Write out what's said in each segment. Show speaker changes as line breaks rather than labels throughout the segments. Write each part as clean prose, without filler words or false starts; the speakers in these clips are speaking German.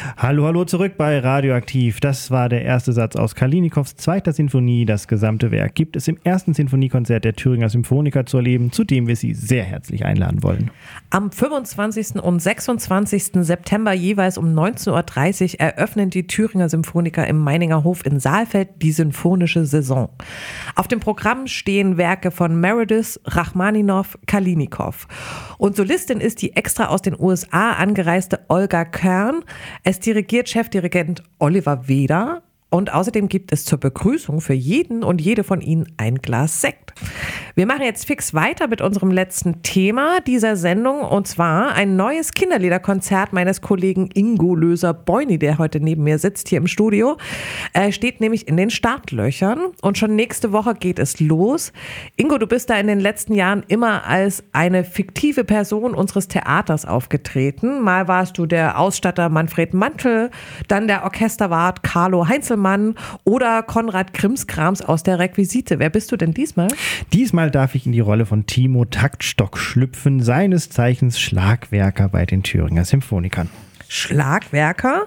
Hallo, hallo zurück bei Radioaktiv. Das war der erste Satz aus Kalinikows zweiter Sinfonie. Das gesamte Werk gibt es im ersten Sinfoniekonzert der Thüringer Symphoniker zu erleben, zu dem wir Sie sehr herzlich einladen wollen.
Am 25. und 26. September jeweils um 19.30 Uhr eröffnen die Thüringer Symphoniker im Meininger Hof in Saalfeld die symphonische Saison. Auf dem Programm stehen Werke von Meredith, Rachmaninow, Kalinikow. Und Solistin ist die extra aus den USA angereiste Olga Kern. Es dirigiert Chefdirigent Oliver Weder. Und außerdem gibt es zur Begrüßung für jeden und jede von Ihnen ein Glas Sekt. Wir machen jetzt fix weiter mit unserem letzten Thema dieser Sendung, und zwar ein neues Kinderliederkonzert meines Kollegen Ingo Löser-Beuni, der heute neben mir sitzt hier im Studio. Er steht nämlich in den Startlöchern und schon nächste Woche geht es los. Ingo, du bist da in den letzten Jahren immer als eine fiktive Person unseres Theaters aufgetreten. Mal warst du der Ausstatter Manfred Mantel, dann der Orchesterwart Carlo Heinzelmann oder Konrad Krimskrams aus der Requisite. Wer bist du denn diesmal?
Diesmal darf ich in die Rolle von Timo Taktstock schlüpfen, seines Zeichens Schlagwerker bei den Thüringer Symphonikern.
Schlagwerker?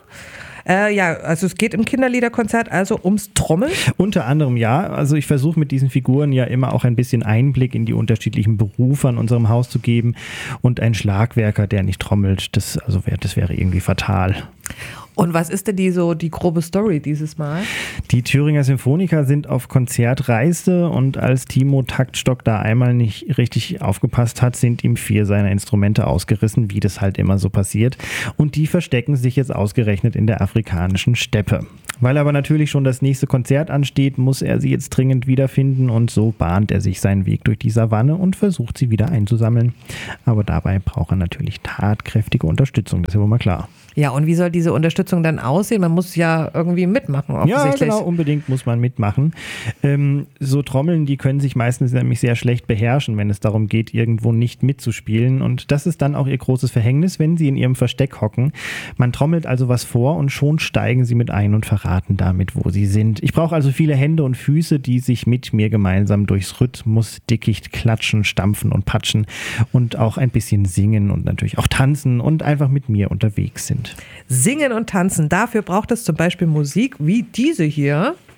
Ja, also es geht im Kinderliederkonzert also ums Trommeln?
Unter anderem ja. Also ich versuche mit diesen Figuren ja immer auch ein bisschen Einblick in die unterschiedlichen Berufe an unserem Haus zu geben. Und ein Schlagwerker, der nicht trommelt, das wäre irgendwie fatal.
Und was ist denn die grobe Story dieses Mal?
Die Thüringer Symphoniker sind auf Konzertreise und als Timo Taktstock da einmal nicht richtig aufgepasst hat, sind ihm 4 seiner Instrumente ausgerissen, wie das halt immer so passiert. Und die verstecken sich jetzt ausgerechnet in der afrikanischen Steppe. Weil aber natürlich schon das nächste Konzert ansteht, muss er sie jetzt dringend wiederfinden und so bahnt er sich seinen Weg durch die Savanne und versucht sie wieder einzusammeln. Aber dabei braucht er natürlich tatkräftige Unterstützung, das ist ja wohl mal klar.
Ja, und wie soll diese Unterstützung dann aussehen? Man muss ja irgendwie mitmachen, offensichtlich.
Ja, genau, unbedingt muss man mitmachen. So Trommeln, die können sich meistens nämlich sehr schlecht beherrschen, wenn es darum geht, irgendwo nicht mitzuspielen. Und das ist dann auch ihr großes Verhängnis, wenn sie in ihrem Versteck hocken. Man trommelt also was vor und schon steigen sie mit ein und verraten damit, wo sie sind. Ich brauche also viele Hände und Füße, die sich mit mir gemeinsam durchs Rhythmusdickicht klatschen, stampfen und patschen und auch ein bisschen singen und natürlich auch tanzen und einfach mit mir unterwegs sind.
Singen und tanzen, dafür braucht es zum Beispiel Musik wie diese hier.